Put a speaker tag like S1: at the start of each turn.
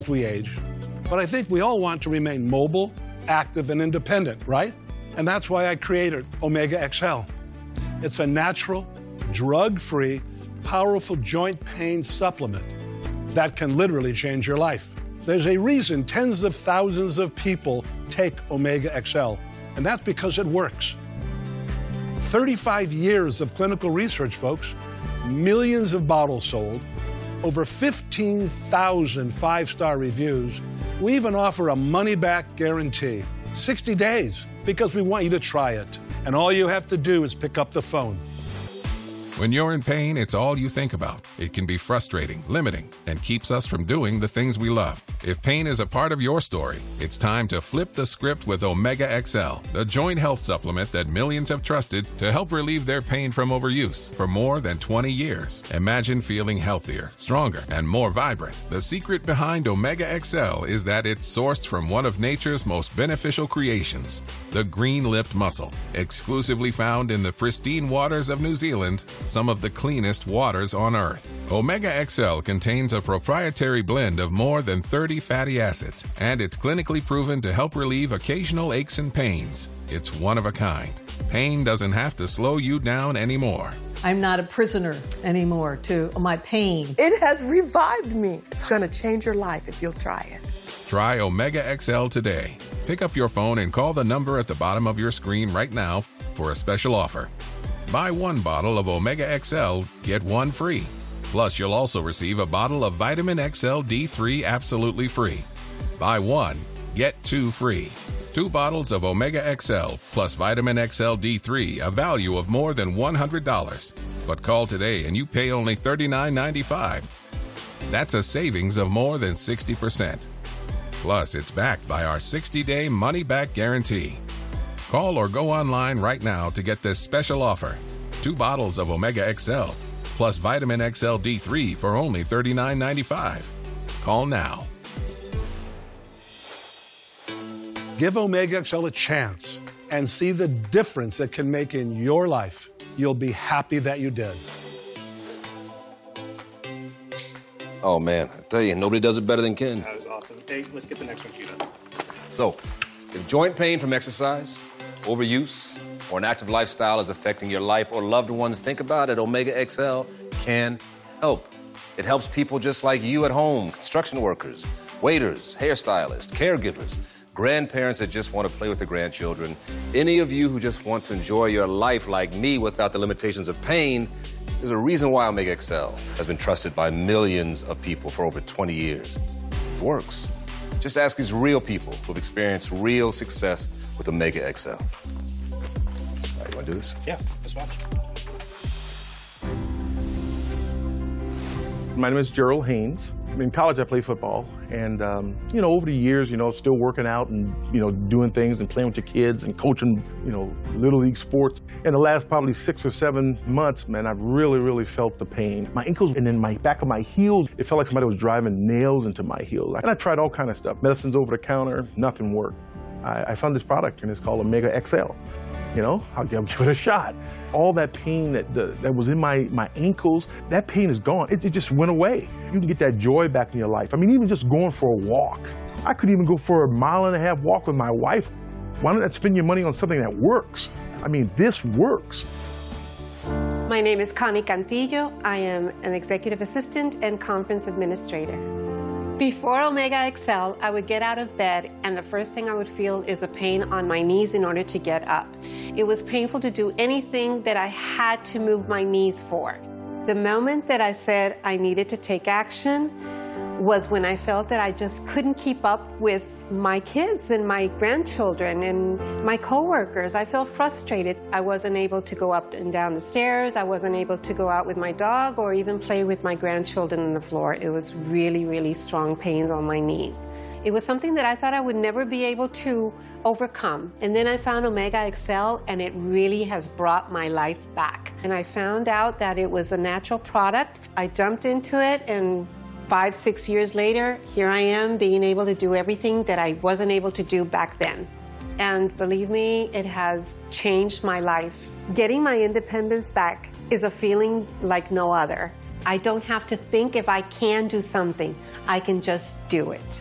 S1: we age, but I think we all want to remain mobile, active, and independent, right? And that's why I created Omega XL. It's a natural, drug-free, powerful joint pain supplement that can literally change your life. There's a reason tens of thousands of people take Omega XL, and that's because it works. 35 years of clinical research, folks, millions of bottles sold, over 15,000 five-star reviews. We even offer a money-back guarantee, 60 days, because we want you to try it. And all you have to do is pick up the phone.
S2: When you're in pain, it's all you think about. It can be frustrating, limiting, and keeps us from doing the things we love. If pain is a part of your story, it's time to flip the script with Omega XL, the joint health supplement that millions have trusted to help relieve their pain from overuse for more than 20 years. Imagine feeling healthier, stronger, and more vibrant. The secret behind Omega XL is that it's sourced from one of nature's most beneficial creations, the green-lipped mussel, exclusively found in the pristine waters of New Zealand, some of the cleanest waters on Earth. Omega XL contains a proprietary blend of more than 30 fatty acids, and it's clinically proven to help relieve occasional aches and pains. It's one of a kind. Pain doesn't have to slow you down anymore.
S3: I'm not a prisoner anymore to my pain.
S4: It has revived me. It's going to change your life if you'll try it.
S2: Try Omega XL today. Pick up your phone and call the number at the bottom of your screen right now for a special offer. Buy one bottle of Omega XL, get one free. Plus, you'll also receive a bottle of Vitamin XL D3 absolutely free. Buy one, get two free. 2 bottles of Omega XL plus Vitamin XL D3, a value of more than $100. But call today and you pay only $39.95. That's a savings of more than 60%. Plus, it's backed by our 60-day money-back guarantee. Call or go online right now to get this special offer. 2 bottles of Omega XL plus Vitamin XL D3 for only $39.95. Call now.
S1: Give Omega XL a chance and see the difference it can make in your life. You'll be happy that you did.
S5: Oh, man, I tell you, nobody does it better than Ken.
S6: That was awesome. Hey, let's get the next one queued up.
S5: So, if joint pain from exercise, overuse, or an active lifestyle is affecting your life or loved ones, think about it. Omega XL can help. It helps people just like you at home, construction workers, waiters, hairstylists, caregivers, grandparents that just want to play with their grandchildren, any of you who just want to enjoy your life like me without the limitations of pain. There's a reason why Omega XL has been trusted by millions of people for over 20 years. It works. Just ask these real people who've experienced real success with Omega XL. All right, you want to do this?
S6: Yeah, let's watch.
S7: My name is Gerald Haynes. In college, I played football, and over the years, still working out and doing things and playing with your kids and coaching, little league sports. In the last probably 6 or 7 months, man, I've really felt the pain. My ankles and then my back of my heels, it felt like somebody was driving nails into my heels. And I tried all kind of stuff, medicines over the counter, nothing worked. I found this product, and it's called Omega XL. I'll give it a shot. All that pain that was in my ankles, that pain is gone. It just went away. You can get that joy back in your life. I mean, even just going for a walk. I could even go for a 1.5 mile walk with my wife. Why don't I spend your money on something that works? I mean, this works.
S8: My name is Connie Cantillo. I am an executive assistant and conference administrator. Before Omega XL, I would get out of bed and the first thing I would feel is a pain on my knees in order to get up. It was painful to do anything that I had to move my knees for. The moment that I said I needed to take action was when I felt that I just couldn't keep up with my kids and my grandchildren and my coworkers. I felt frustrated. I wasn't able to go up and down the stairs. I wasn't able to go out with my dog or even play with my grandchildren on the floor. It was really strong pains on my knees. It was something that I thought I would never be able to overcome. And then I found Omega XL, and it really has brought my life back. And I found out that it was a natural product. I jumped into it, and 5-6 years later, here I am being able to do everything that I wasn't able to do back then. And believe me, it has changed my life. Getting my independence back is a feeling like no other. I don't have to think if I can do something. I can just do it.